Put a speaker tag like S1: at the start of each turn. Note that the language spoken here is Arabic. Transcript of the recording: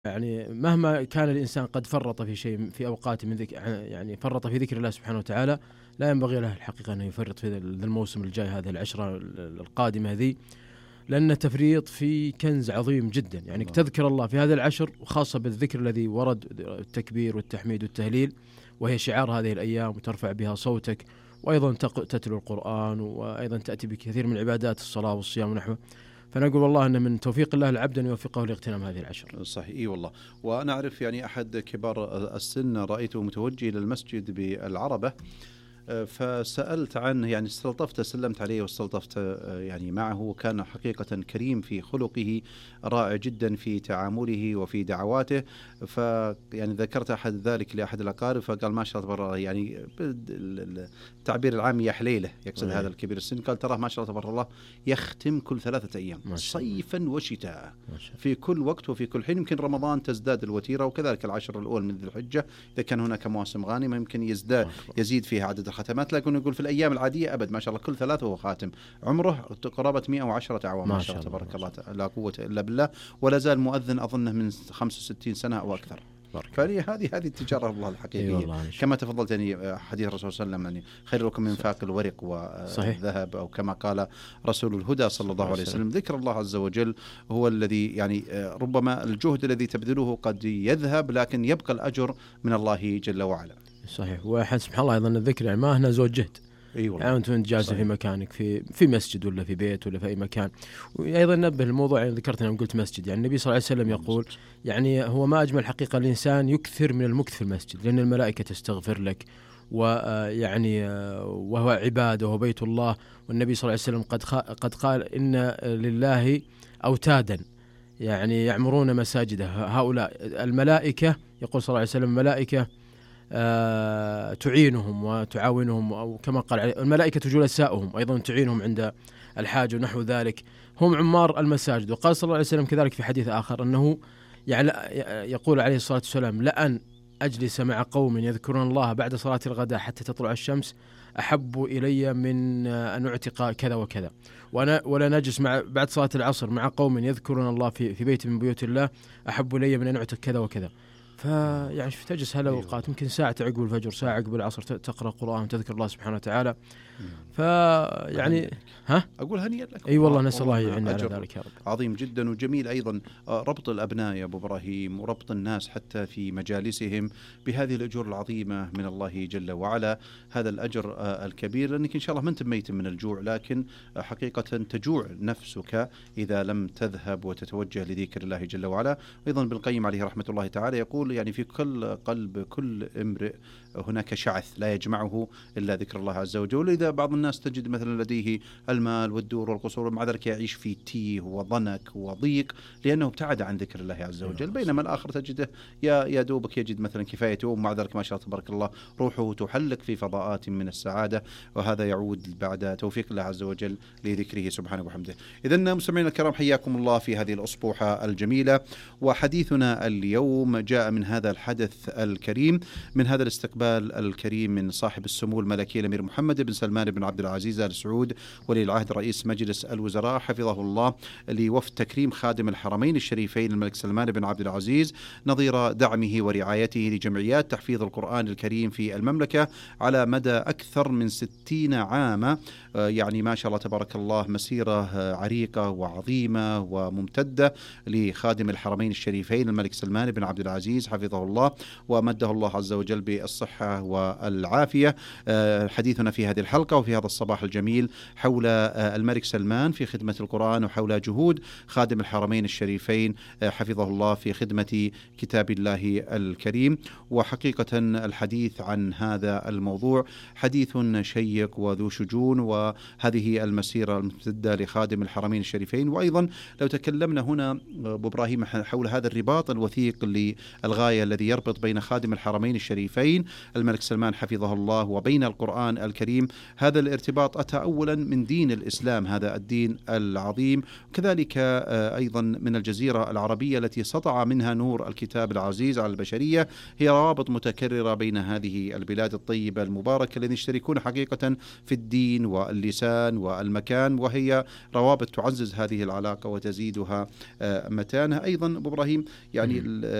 S1: يعني مهما كان الإنسان قد فرط في شيء في أوقات من يعني فرط في ذكر الله سبحانه وتعالى، لا ينبغي له الحقيقة أنه يفرط في ذا الموسم الجاي، هذه العشرة القادمة ذي، لأن تفريط في كنز عظيم جدا. يعني تذكر الله في هذا العشر، وخاصة بالذكر الذي ورد، التكبير والتحميد والتهليل، وهي شعار هذه الأيام، وترفع بها صوتك، وأيضا تتلو القرآن، وأيضا تأتي بكثير من عبادات الصلاة والصيام ونحوه. فنقول والله أن من توفيق الله العبد أن يوفقه لاغتنام هذه العشر.
S2: صحيح، إي والله. وأنا أعرف يعني أحد كبار السن رأيته متوجه إلى المسجد بالعربة، فسألت عنه، يعني استلطفت، سلمت عليه واستلطفت يعني معه، وكان حقيقة كريم في خلقه، رائع جدا في تعامله وفي دعواته. فيعني ذكرت أحد ذلك لأحد الأقارب، فقال ما شاء الله تبارك الله، يعني التعبير العام يا حليله، يقصد هذا الكبير السن، قال تراه ما شاء الله تبارك الله يختم كل 3 أيام صيفا وشتاء في كل وقت وفي كل حين. يمكن رمضان تزداد الوتيرة، وكذلك العشر الأول من ذي الحجة إذا كان هناك مواسم غانمة يمكن يزيد فيها عدد الختمات، لكن يقول في الأيام العادية أبد ما شاء الله كل 3 هو خاتم. عمره قرابة 110 أعوام ما شاء الله تبارك الله، لا قوة إلا بالله، ولا زال مؤذن أظنه من 65 سنة أو أكثر. فهذه التجارة الله الحقيقية، كما تفضلت يعني حديث الرسول صلى الله عليه وسلم، يعني خير لكم من فاق الورق والذهب، أو كما قال رسول الهدى صلى الله عليه وسلم. ذكر الله عز وجل هو الذي يعني ربما الجهد الذي تبذله قد يذهب، لكن يبقى الأجر من الله جل وعلا.
S1: صحيح. وحسب سبحان الله أيضا الذكر يعني ما هنا زود جهد. يعني أنت جالس في مكانك في مسجد ولا في بيت ولا في أي مكان. وأيضا نبه الموضوع، يعني ذكرت أنا قلت مسجد، يعني النبي صلى الله عليه وسلم يقول يعني هو ما أجمل حقيقة الإنسان يكثر من المكث في المسجد، لأن الملائكة تستغفر لك، ويعني وهو عبادة وهو بيت الله. والنبي صلى الله عليه وسلم قد قال إن لله أوتادا يعني يعمرون مساجده، هؤلاء الملائكة، يقول صلى الله عليه وسلم الملائكة تعينهم وتعاونهم، أو كما قال الملائكة جلساؤهم، أيضا تعينهم عند الحاجة ونحو ذلك، هم عمار المساجد. وقال صلى الله عليه وسلم كذلك في حديث آخر أنه يعني يقول عليه الصلاة والسلام لأن أجلس مع قوم يذكرون الله بعد صلاة الغداء حتى تطلع الشمس أحب إلي من أن أعتق كذا وكذا، ولا نجلس بعد صلاة العصر مع قوم يذكرون الله في بيت من بيوت الله أحب إلي من أن أعتق كذا وكذا. فيعني تجلس هالأوقات ممكن ساعة عقب الفجر، ساعة عقب العصر، تقرأ قرآن وتذكر الله سبحانه وتعالى. فيعني
S2: أقول هنيئا لك.
S1: أي والله نسأل الله يعيننا على ذلك يا رب.
S2: عظيم جدا وجميل أيضا ربط الأبناء يا أبو إبراهيم، وربط الناس حتى في مجالسهم بهذه الأجور العظيمة من الله جل وعلا، هذا الأجر الكبير، لأنك إن شاء الله ما أنت ميت من الجوع، لكن حقيقة تجوع نفسك إذا لم تذهب وتتوجه لذكر الله جل وعلا. أيضا ابن القيم عليه رحمة الله تعالى يقول يعني في كل قلب كل امرئ هناك شعث لا يجمعه إلا ذكر الله عز وجل. إذا بعض الناس تجد مثلا لديه المال والدور والقصور، ومع ذلك يعيش في تيه وضنك وضيق لأنه ابتعد عن ذكر الله عز وجل، بينما الآخر تجده يا دوبك يجد مثلا كفايته، ومع ذلك ما شاء الله تبارك الله روحه تحلق في فضاءات من السعادة، وهذا يعود بعد توفيق الله عز وجل لذكره سبحانه وبحمده. إذن مستمعينا الكرام حياكم الله في هذه الأصبوحة الجميلة، وحديثنا اليوم جاء من هذا الحدث الكريم، من هذا الاستقبال الكريم من صاحب السمو الملكي الأمير محمد بن سلمان بن عبد العزيز آل سعود ولي العهد رئيس مجلس الوزراء حفظه الله، لوفد تكريم خادم الحرمين الشريفين الملك سلمان بن عبد العزيز، نظير دعمه ورعايته لجمعيات تحفيظ القرآن الكريم في المملكة على مدى أكثر من 60 عاما. يعني ما شاء الله تبارك الله مسيرة عريقة وعظيمة وممتدة لخادم الحرمين الشريفين الملك سلمان بن عبد العزيز حفظه الله ومده الله عز وجل بالصحة والعافية. حديثنا في هذه الحلقة وفي هذا الصباح الجميل حول الملك سلمان في خدمة القرآن، وحول جهود خادم الحرمين الشريفين حفظه الله في خدمة كتاب الله الكريم. وحقيقة الحديث عن هذا الموضوع حديث شيق وذو شجون، وهذه المسيرة الممتدة لخادم الحرمين الشريفين. وأيضا لو تكلمنا هنا أبو إبراهيم حول هذا الرباط الوثيق للغاية الذي يربط بين خادم الحرمين الشريفين الملك سلمان حفظه الله وبين القرآن الكريم، هذا الارتباط أتى أولا من دين الإسلام، هذا الدين العظيم، كذلك أيضا من الجزيرة العربية التي سطع منها نور الكتاب العزيز على البشرية. هي روابط متكررة بين هذه البلاد الطيبة المباركة الذين يشتركون حقيقة في الدين واللسان والمكان، وهي روابط تعزز هذه العلاقة وتزيدها متانة. أيضا أبو إبراهيم يعني